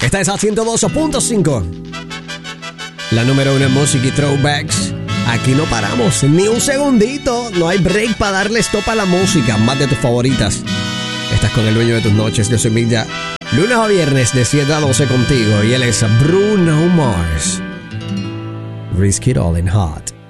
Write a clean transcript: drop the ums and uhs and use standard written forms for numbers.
Esta es a 102.5. La número 1 en música y throwbacks. Aquí no paramos ni un segundito. No hay break para darle stop a la música. Más de tus favoritas. Estás con el dueño de tus noches. Yo soy Milla. Lunes a viernes de 7 a 12 contigo. Y él es Bruno Mars. Risk It All in Hot.